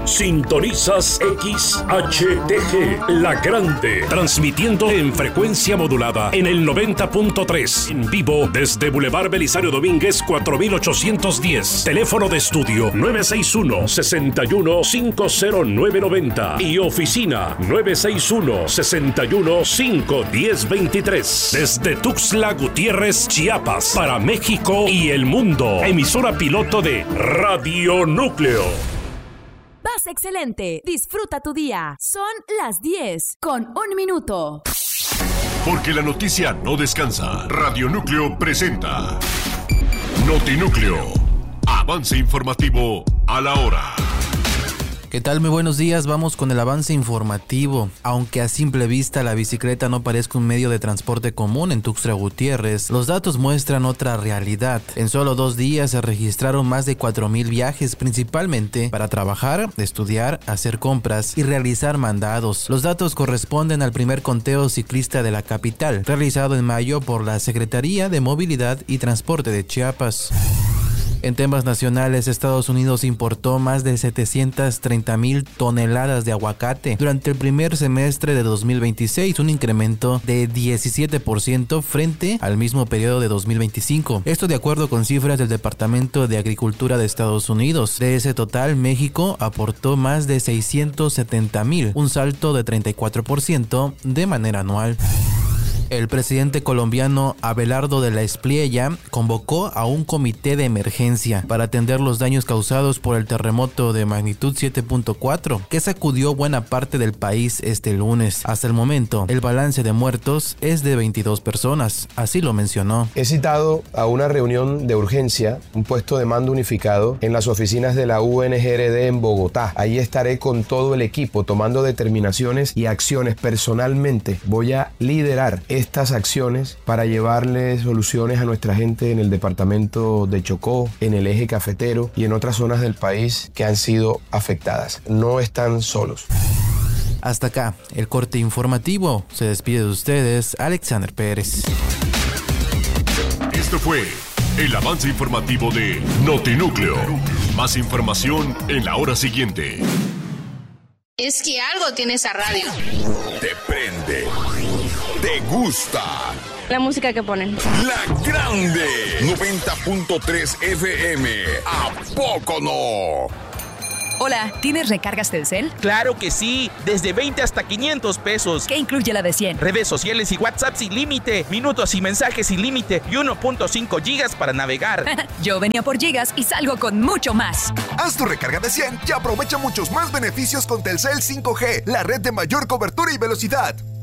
Sintonizas XHTG, La Grande, transmitiendo en frecuencia modulada en el 90.3, en vivo desde Boulevard Belisario Domínguez 4810. Teléfono de estudio 961-61-50990 y oficina 961-61-51023. Desde Tuxtla Gutiérrez, Chiapas, para México y el mundo. Emisora piloto de Radio Núcleo. Vas excelente. Disfruta tu día. Son las 10 con 1 minuto. Porque la noticia no descansa. Radio Núcleo presenta Notinúcleo. Avance informativo a la hora. ¿Qué tal? Muy buenos días, vamos con el avance informativo. Aunque a simple vista la bicicleta no parezca un medio de transporte común en Tuxtla Gutiérrez, los datos muestran otra realidad. En solo 2 días se registraron más de 4,000 viajes, principalmente para trabajar, estudiar, hacer compras y realizar mandados. Los datos corresponden al primer conteo ciclista de la capital, realizado en mayo por la Secretaría de Movilidad y Transporte de Chiapas. En temas nacionales, Estados Unidos importó más de 730,000 toneladas de aguacate durante el primer semestre de 2026, un incremento de 17% frente al mismo periodo de 2025. Esto de acuerdo con cifras del Departamento de Agricultura de Estados Unidos. De ese total, México aportó más de 670,000, un salto de 34% de manera anual. El presidente colombiano Abelardo de la Espriella convocó a un comité de emergencia para atender los daños causados por el terremoto de magnitud 7.4 que sacudió buena parte del país este lunes. Hasta el momento, el balance de muertos es de 22 personas, así lo mencionó. He citado a una reunión de urgencia, un puesto de mando unificado en las oficinas de la UNGRD en Bogotá. Ahí estaré con todo el equipo tomando determinaciones y acciones personalmente. Voy a liderar estas acciones para llevarle soluciones a nuestra gente en el departamento de Chocó, en el eje cafetero y en otras zonas del país que han sido afectadas. No están solos. Hasta acá, el corte informativo. Se despide de ustedes, Alexander Pérez. Esto fue el avance informativo de Notinúcleo. Más información en la hora siguiente. Es que algo tiene esa radio. Te prende. Te gusta. La música que ponen. La Grande. 90.3 FM. ¿A poco no? Hola, ¿tienes recargas Telcel? ¡Claro que sí! Desde 20 hasta 500 pesos. ¿Qué incluye la de 100? Redes sociales y WhatsApp sin límite, minutos y mensajes sin límite y 1.5 gigas para navegar. Yo venía por gigas y salgo con mucho más. Haz tu recarga de 100 y aprovecha muchos más beneficios con Telcel 5G, la red de mayor cobertura y velocidad.